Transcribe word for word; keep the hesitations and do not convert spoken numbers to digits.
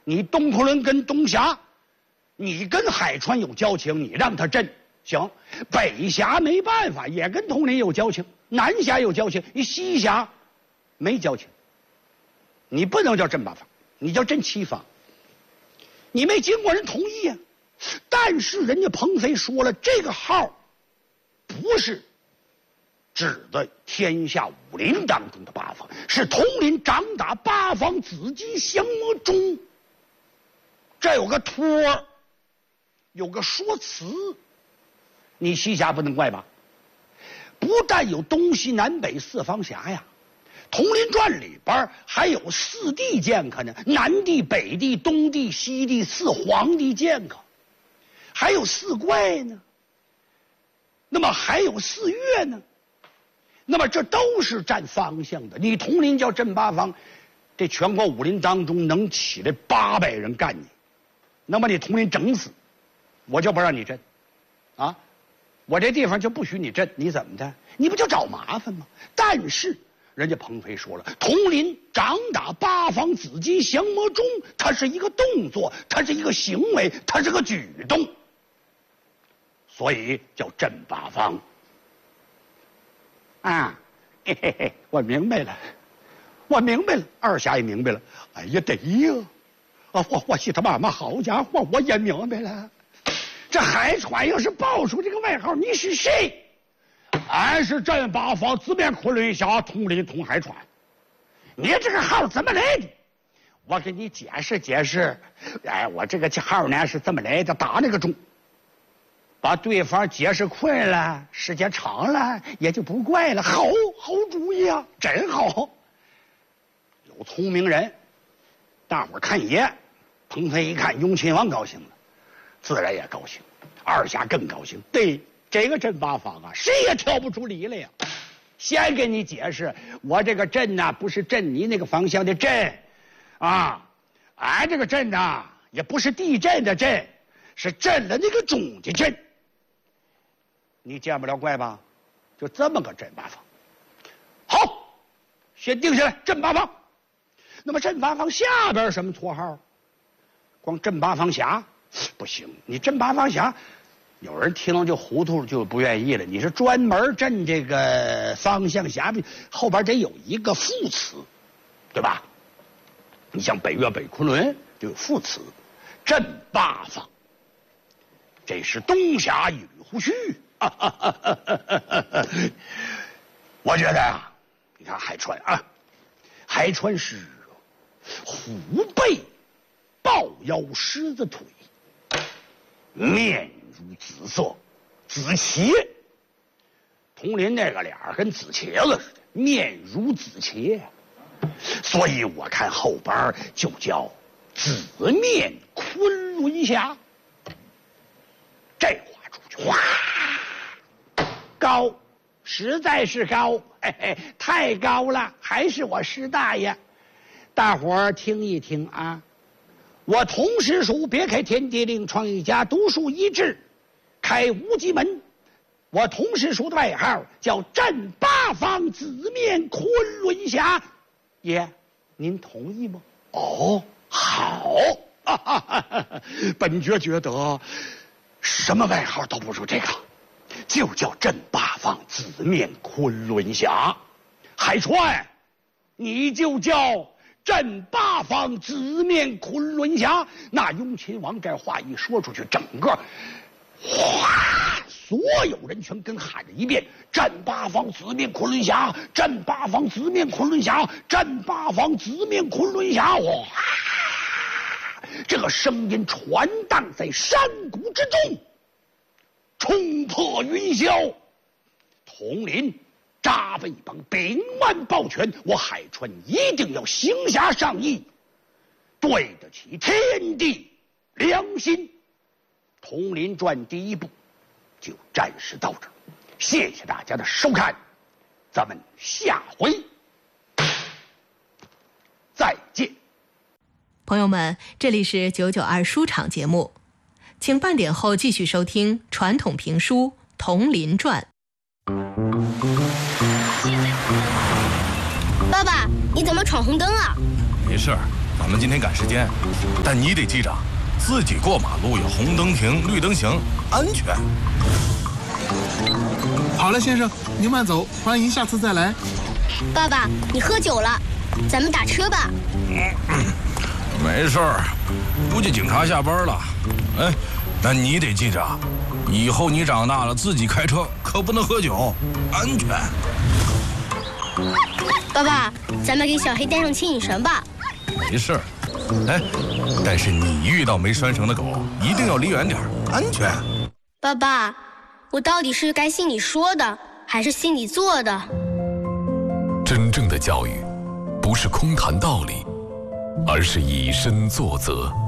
你东昆仑跟东峡，你跟海川有交情，你让他镇行。北峡没办法，也跟统领有交情，南峡有交情，你西峡没交情，你不能叫镇八方，你叫镇七方。你没经过人同意呀、啊。但是人家彭飞说了，这个号不是指的天下武林当中的八方，是统领掌打八方子集降魔钟。这有个托，有个说辞，你西峡不能怪吧？不但有东西南北四方峡呀，《统领传》里边还有四帝剑客呢，南帝、北帝、东帝、西帝、四皇帝剑客，还有四怪呢，那么还有四岳呢，那么这都是占方向的。你统领叫镇八方，这全国武林当中能起来八百人干你，那么你统领整死，我就不让你镇，啊，我这地方就不许你镇，你怎么的？你不就找麻烦吗？但是人家彭飞说了，统领掌打八方子集降魔钟，它是一个动作，它是一个行为，它是个举动，所以叫镇八方。啊，嘿嘿嘿，我明白了，我明白了，二侠也明白了。哎呀，对呀，啊，我我是他妈妈，好家伙，我也明白了。这海川要是报出这个外号，你是谁？俺是镇八方子面昆仑峡统领统海川。你这个号怎么来的？我给你解释解释。哎，我这个号呢是怎么来的？打那个钟，把对方解释快了，时间长了也就不怪了。好好主意啊，真好。有聪明人，大伙儿看一眼。彭飞一看，雍亲王高兴了，自然也高兴。二侠更高兴。对，这个镇八方啊，谁也挑不出理来呀。先给你解释，我这个镇呐、啊，不是镇你那个方向的镇，啊，俺这个镇呐、啊，也不是地震的震，是震了那个钟的震。你见不了怪吧？就这么个镇八方。好，先定下来，镇八方。那么镇八方下边什么绰号？光镇八方峡不行，你镇八方峡，有人听了就糊涂，就不愿意了。你是专门镇这个方向峡，后边得有一个副词，对吧？你像北岳、北昆仑就有副词，镇八方。这是东峡一缕胡须。我觉得啊，你看海川啊，海川是虎背抱腰狮子腿，面如紫色，紫茄。佟林那个脸跟紫茄子似的，面如紫茄，所以我看后边就叫紫面昆仑峡。这话出去，哗，高，实在是高，嘿嘿，太高了，还是我师大爷。大伙儿听一听啊，我同时书别开天地令，创一家独树一帜，开无极门。我同时书的外号叫镇八方紫面昆仑峡。爷，您同意吗？哦，好，哈哈哈哈，本爵觉得什么外号都不如这个，就叫镇八方紫面昆仑峡。海川，你就叫镇八方紫面昆仑峡。那雍亲王这话一说出去，整个哗，所有人全跟喊着一遍：镇八方紫面昆仑峡，镇八方紫面昆仑峡，镇八方紫面昆仑峡。哇，这个声音传荡在山谷之中，冲破云霄。统领扎背帮，秉腕抱拳，我海川一定要行侠仗义，对得起天地良心。统领传第一部就暂时到这儿，谢谢大家的收看，咱们下回再见。 朋友们，这里是九九二书场节目，请半点后继续收听传统评书《佟林传》。 爸爸，你怎么闯红灯啊？ 没事， 咱们今天赶时间，但你得记着，自己过马路要红灯停，绿灯行，安全。 好了，先生，您慢走，欢迎下次再来。 爸爸，你喝酒了，咱们打车吧。 嗯，没事儿，估计警察下班了。哎，但你得记着，以后你长大了自己开车可不能喝酒，安全。 爸爸，咱们给小黑带上牵引绳吧。 没事儿，哎，但是你遇到没拴绳的狗，一定要离远点，安全。 爸爸，我到底是该信你说的，还是信你做的？ 真正的教育，不是空谈道理，而是以身作则。